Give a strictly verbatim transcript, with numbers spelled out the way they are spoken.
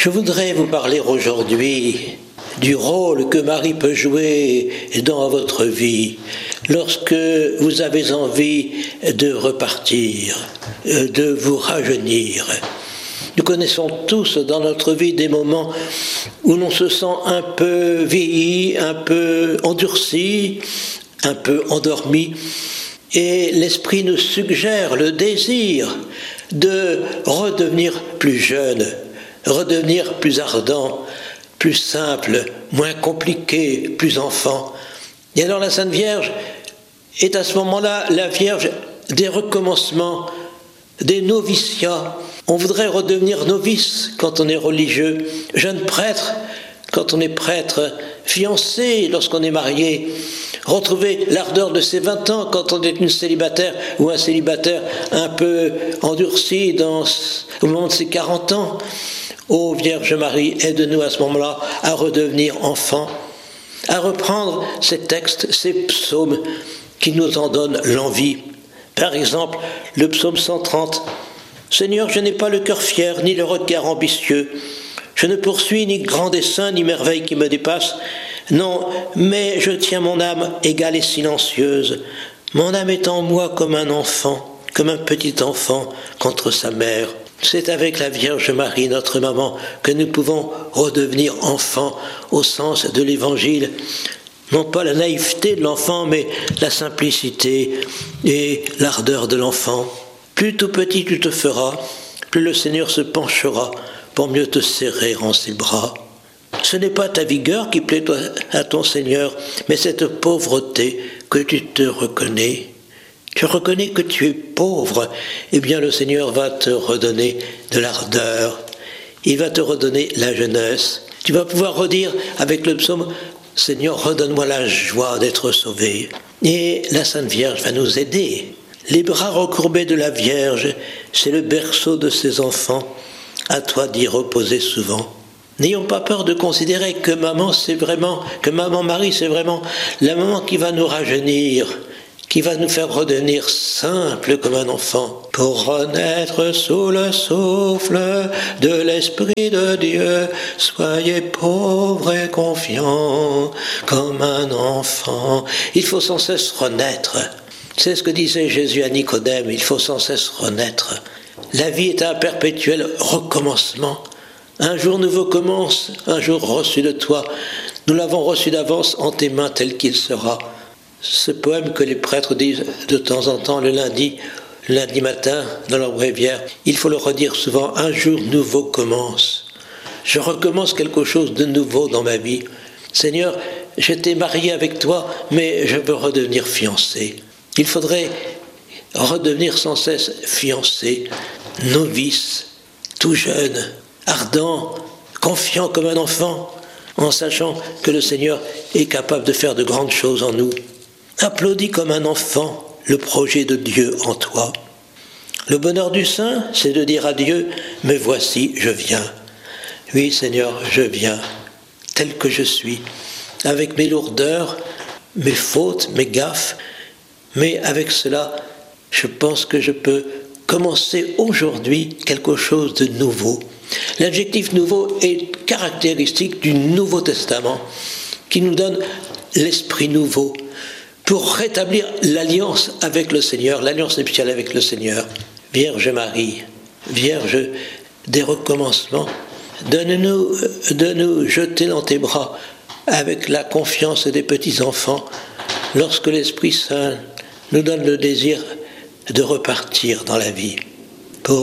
Je voudrais vous parler aujourd'hui du rôle que Marie peut jouer dans votre vie lorsque vous avez envie de repartir, de vous rajeunir. Nous connaissons tous dans notre vie des moments où l'on se sent un peu vieilli, un peu endurci, un peu endormi, et l'esprit nous suggère le désir de redevenir plus jeune, redevenir plus ardent, plus simple, moins compliqué, plus enfant. Et alors la Sainte Vierge est à ce moment-là la Vierge des recommencements, des noviciats. On voudrait redevenir novice quand on est religieux, jeune prêtre quand on est prêtre, fiancé lorsqu'on est marié, retrouver l'ardeur de ses vingt ans quand on est une célibataire ou un célibataire un peu endurci dans, au moment de ses quarante ans. Ô Vierge Marie, aide-nous à ce moment-là à redevenir enfants, à reprendre ces textes, ces psaumes qui nous en donnent l'envie. Par exemple, le psaume cent trente. « Seigneur, je n'ai pas le cœur fier, ni le regard ambitieux. Je ne poursuis ni grand dessein, ni merveille qui me dépasse. Non, mais je tiens mon âme égale et silencieuse. Mon âme est en moi comme un enfant, comme un petit enfant contre sa mère. » C'est avec la Vierge Marie, notre maman, que nous pouvons redevenir enfants au sens de l'Évangile. Non pas la naïveté de l'enfant, mais la simplicité et l'ardeur de l'enfant. Plus tout petit tu te feras, plus le Seigneur se penchera pour mieux te serrer en ses bras. Ce n'est pas ta vigueur qui plaît à ton Seigneur, mais cette pauvreté que tu te reconnais. Tu reconnais que tu es pauvre, eh bien le Seigneur va te redonner de l'ardeur, il va te redonner la jeunesse. Tu vas pouvoir redire avec le psaume « Seigneur, redonne-moi la joie d'être sauvé ». Et la Sainte Vierge va nous aider. Les bras recourbés de la Vierge, c'est le berceau de ses enfants, à toi d'y reposer souvent. N'ayons pas peur de considérer que maman, c'est vraiment, que maman Marie, c'est vraiment la maman qui va nous rajeunir, qui va nous faire redevenir simples comme un enfant, pour renaître sous le souffle de l'Esprit de Dieu. Soyez pauvres et confiants comme un enfant. Il faut sans cesse renaître. C'est ce que disait Jésus à Nicodème, il faut sans cesse renaître. La vie est un perpétuel recommencement. Un jour nouveau commence, un jour reçu de toi. Nous l'avons reçu d'avance en tes mains tel qu'il sera. Ce poème que les prêtres disent de temps en temps le lundi, le lundi matin dans leur bréviaire, il faut le redire souvent, un jour nouveau commence. Je recommence quelque chose de nouveau dans ma vie. Seigneur, j'étais marié avec toi, mais je veux redevenir fiancé. Il faudrait redevenir sans cesse fiancé, novice, tout jeune, ardent, confiant comme un enfant, en sachant que le Seigneur est capable de faire de grandes choses en nous. Applaudis comme un enfant le projet de Dieu en toi. Le bonheur du saint, c'est de dire à Dieu, « Me voici, je viens. Oui, Seigneur, je viens, tel que je suis, avec mes lourdeurs, mes fautes, mes gaffes, mais avec cela, je pense que je peux commencer aujourd'hui quelque chose de nouveau. » L'adjectif nouveau est caractéristique du Nouveau Testament, qui nous donne l'esprit nouveau, pour rétablir l'alliance avec le Seigneur, l'alliance nuptiale avec le Seigneur. Vierge Marie, Vierge des recommencements, donne-nous de nous jeter dans tes bras avec la confiance des petits-enfants, lorsque l'Esprit Saint nous donne le désir de repartir dans la vie.